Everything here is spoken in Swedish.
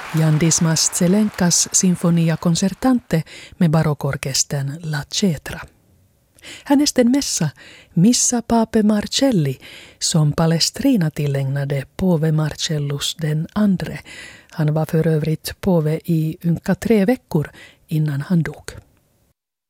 Jan Dismas Zelenkas Sinfonia Concertante med barockorkestern La Cetra. Härnästen mässa Missa Pape Marcelli som Palestrina tillägnade påve Marcellus den andre. Han var för övrigt påve i ungefär 3 veckor innan han dog.